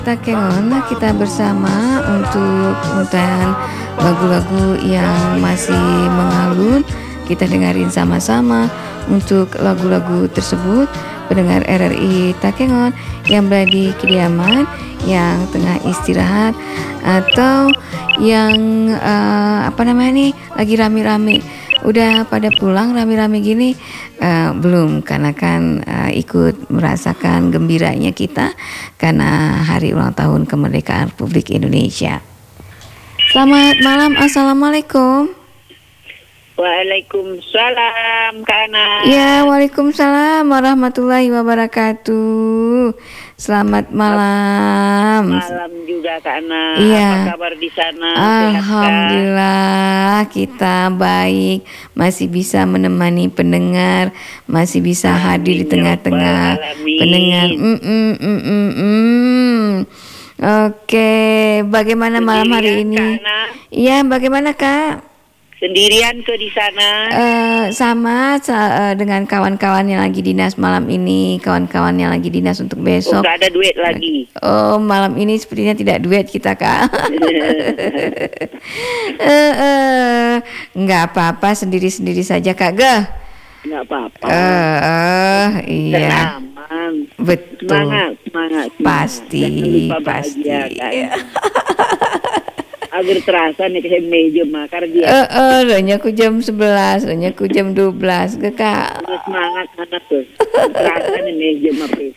Takengon kita bersama untuk untayan lagu-lagu yang masih mengalun. Kita dengarin sama-sama untuk lagu-lagu tersebut. Pendengar RRI Takengon yang berada di kediaman, yang tengah istirahat, atau yang lagi rame-rame. Udah pada pulang rame-rame gini? Belum, karena kan ikut merasakan gembiranya kita karena hari ulang tahun kemerdekaan Republik Indonesia. Selamat malam, assalamualaikum. Waalaikumsalam, Kak Ana. Ya, waalaikumsalam warahmatullahi wabarakatuh. Selamat malam. Malam juga, Kak Ana. Iya. Apa kabar di sana? Alhamdulillah kita baik, masih bisa menemani pendengar, masih bisa hadir di tengah-tengah pendengar. Oke, bagaimana malam hari ini? Iya, bagaimana Kak? Sendirian ke di sana? Sama dengan kawan-kawan yang lagi dinas malam ini, kawan-kawan yang lagi dinas untuk besok. Nggak ada duet lagi. Oh, malam ini sepertinya tidak duet kita, Kak. Nggak apa-apa, sendiri-sendiri saja, Kak. Nggak apa-apa. Iya. Aman. Betul. Semangat. Pasti. Agar terasa nih kayak meja makar dia. Hanya ku jam 11, hanya ku jam 12, Kak. Udah semangat mana tuh. Terasa nih meja mape.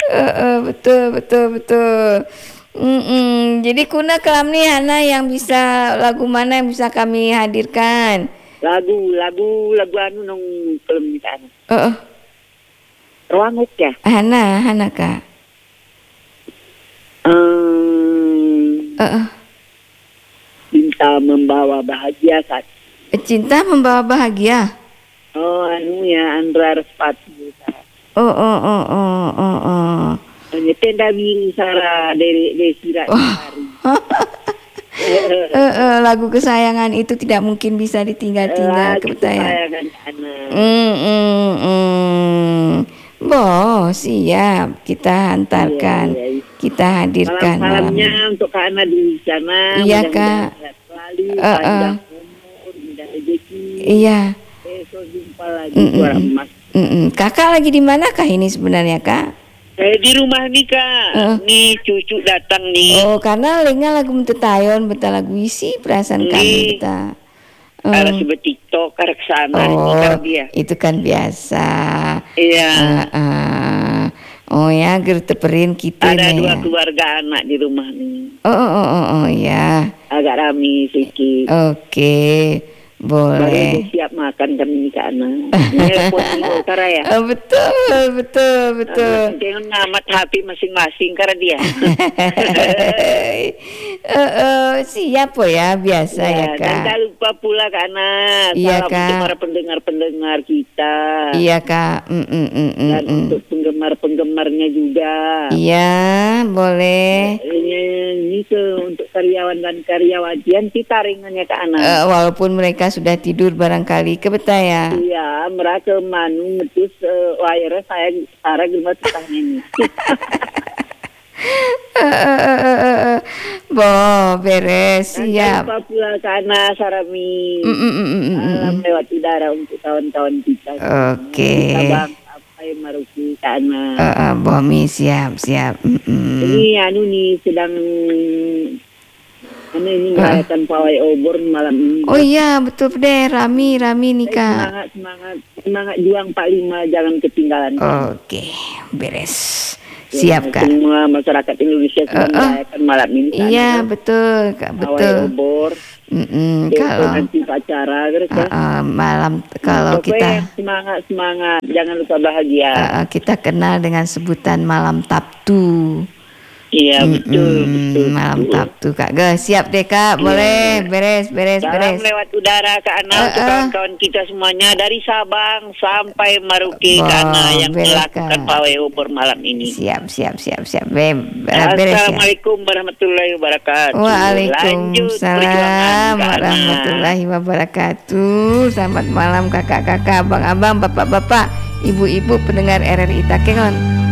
Betul. Jadi kuna kelam nih Hana yang bisa, lagu mana yang bisa kami hadirkan? Lagu anu nong film di sana. Ruanguk ya? Hana Kak. Cinta membawa bahagia saat. Cinta membawa bahagia. Oh, anu ya, Andra Respati. Hanya tenda biru Sara dari Desira. Lagu kesayangan itu tidak mungkin bisa ditinggal-tinggal kesayangan anak. Siap kita hantarkan. Iya. Kita hadirkan malamnya untuk Kak Ana di sana. Iya Kak. Panjang umur, mudah rezeki. Iya. Besok jumpa lagi suara emas. Kakak lagi di mana Kak ini sebenarnya Kak? Saya di rumah nih Kak. Nih cucu datang nih. Oh, karena lenga lagu mentetayon beta lagu isi perasaan kami beta. Karena sebut TikTok karek sana dia. Itu kan biasa. Iya. Oh ya, gerteperin kita ada nih. Ada 2 keluarga anak di rumah nih. Oh ya. Agak rame sedikit. Oke. Boleh. Baru siap makan kami ke anak. Ini posisi utara ya. Betul. Jangan ngamat HP masing-masing karena dia. Siap ya biasa ya Kak. Dan tak lupa pula karena iya, salam untuk para pendengar kita. Iya Kak. Dan untuk penggemar-penggemarnya juga. Iya, boleh. Ini untuk karyawan dan karyawatian kita ringannya Kak Ana. Walaupun mereka sudah tidur barangkali kebeta ya. Iya, mereka manu metus wire saya Sarah gemat tanya ini. Beres siap. Tanpa pula karena Sarami alam lewat udara untuk kawan-kawan kita. Oke. Sabang sampai Maruki karena. Bomi siap. Ini anu nih sedang ini merayakan pawai obor malam ini. Oh iya betul deh, Rami nih Kak. Semangat juang 45 jangan ketinggalan. Oke, beres. Siap Kak. Semua masyarakat Indonesia sedang merayakan malam ini. Iya betul Kak, betul. Pawai obor. Kalau nanti acara terus malam kalau kita semangat jangan lupa bahagia. Kita kenal dengan sebutan malam Sabtu. Iya betul. Malam Sabtu Kak. Siap deh Kak. Boleh. Beres. Salam lewat udara Kak Ana untuk kawan-kawan kita semuanya dari Sabang sampai Maruki Kak Ana yang melakukan pawai obor malam ini. Siap. Assalamualaikum warahmatullahi wabarakatuh. Waalaikumsalam warahmatullahi wabarakatuh. Selamat malam kakak-kakak, abang-abang, bapak-bapak, ibu-ibu pendengar RRI Takengon.